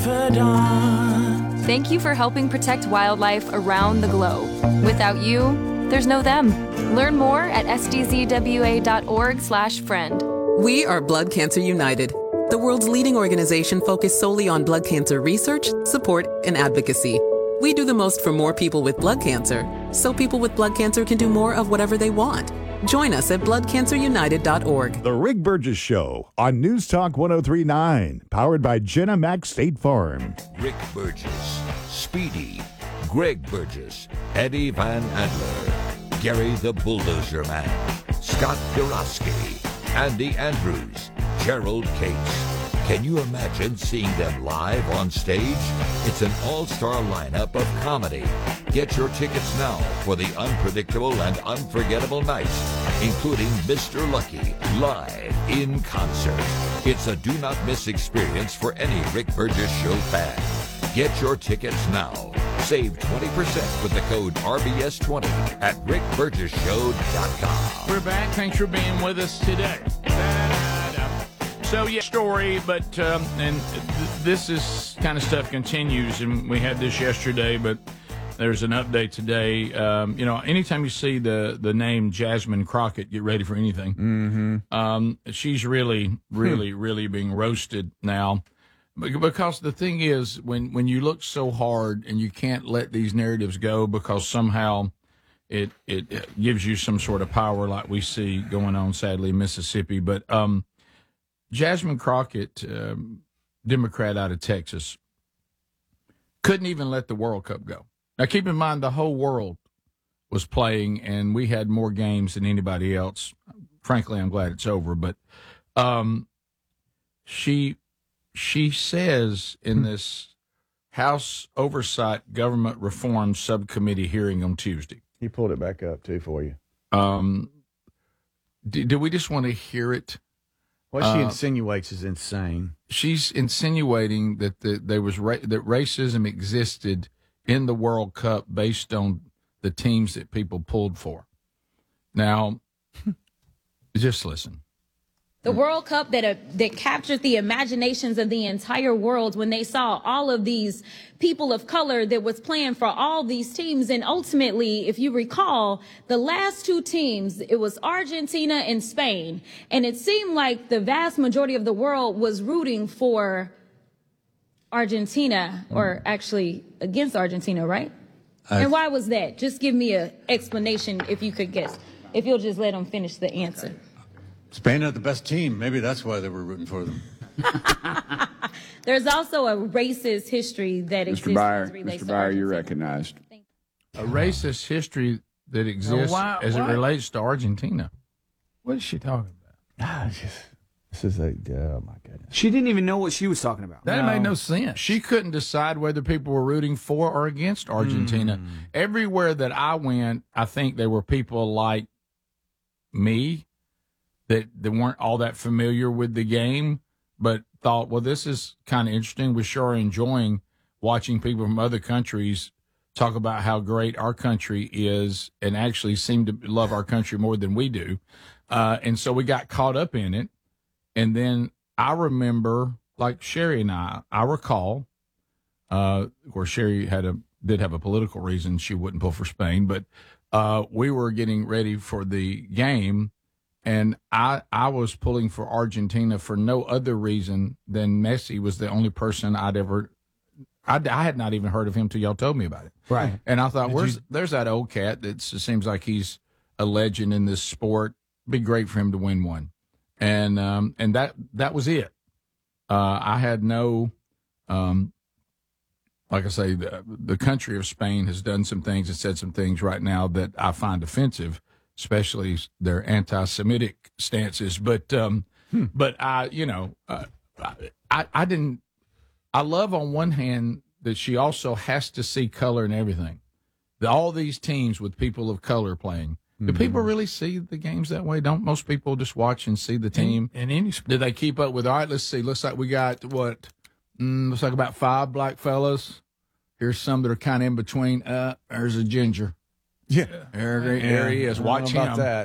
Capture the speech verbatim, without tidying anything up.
Thank you for helping protect wildlife around the globe. Without you, there's no them. Learn more at s d z w a dot org slash friend. We are Blood Cancer United, the world's leading organization focused solely on blood cancer research, support, and advocacy. We do the most for more people with blood cancer, so people with blood cancer can do more of whatever they want. Join us at blood cancer united dot org. The Rick Burgess Show on News Talk one oh three point nine, powered by Jenna Mac State Farm. Rick Burgess, Speedy, Greg Burgess, Eddie Van Adler, Gary the Bulldozer Man, Scott Piroski, Andy Andrews, Gerald Cates. Can you imagine seeing them live on stage? It's an all-star lineup of comedy. Get your tickets now for the unpredictable and unforgettable nights, including Mister Lucky live in concert. It's a do-not-miss experience for any Rick Burgess Show fan. Get your tickets now. Save twenty percent with the code R B S twenty at rick burgess show dot com. We're back. Thanks for being with us today. So, yeah, story, but, um, and th- this is kind of stuff continues, and we had this yesterday, but there's an update today. Um, you know, anytime you see the, the name Jasmine Crockett, get ready for anything. Mm-hmm. Um, she's really, really, really being roasted now. Because the thing is, when, when you look so hard and you can't let these narratives go because somehow it, it, it gives you some sort of power like we see going on, sadly, in Mississippi. But, um, Jasmine Crockett, um, Democrat out of Texas, couldn't even let the World Cup go. Now, keep in mind, the whole world was playing, and we had more games than anybody else. Frankly, I'm glad it's over. But um, she she says in this House Oversight Government Reform Subcommittee hearing on Tuesday. He pulled it back up, too, for you. Um, do, do we just want to hear it? What she Uh, insinuates is insane. She's insinuating that the, there was ra- that racism existed in the World Cup based on the teams that people pulled for. Now, just listen. The World Cup that uh, that captured the imaginations of the entire world when they saw all of these people of color that was playing for all these teams. And ultimately, if you recall, the last two teams, it was Argentina and Spain. And it seemed like the vast majority of the world was rooting for Argentina, or actually against Argentina, right? Uh, and why was that? Just give me an explanation if you could guess, if you'll just let them finish the answer. Spain had the best team. Maybe that's why they were rooting for them. There's also a racist history that exists. Mister Byer, Mister Byer, you're recognized. A racist history that exists why- as why- it relates to Argentina. What is she talking about? Ah, just, this is a, oh, my goodness. She didn't even know what she was talking about. That made no sense. She couldn't decide whether people were rooting for or against Argentina. Mm. Everywhere that I went, I think there were people like me that, that weren't all that familiar with the game, but thought, well, this is kind of interesting. We're sure enjoying watching people from other countries talk about how great our country is and actually seem to love our country more than we do. Uh, and so we got caught up in it. And then I remember, like Sherry and I, I recall, uh, of course, Sherry had a did have a political reason she wouldn't pull for Spain, but uh, we were getting ready for the game, and I I was pulling for Argentina for no other reason than Messi was the only person I'd ever I, I had not even heard of him till y'all told me about it. Right. And I thought, Did where's you- there's that old cat that seems like he's a legend in this sport. Be great for him to win one. And um, and that that was it. Uh, I had no, um, like I say, the, the country of Spain has done some things and said some things right now that I find offensive, especially their anti-Semitic stances. But um, hmm. but I, you know, uh, I I didn't. I love on one hand that she also has to see color in everything. The, all these teams with people of color playing. Do people really see the games that way? Don't most people just watch and see the team? In, in any Do they keep up with, all right, let's see. Looks like we got, what, mm, looks like about five black fellas. Here's some that are kind of in between. Uh, there's a ginger. Yeah. There, there he is. I don't Watch know about him. that.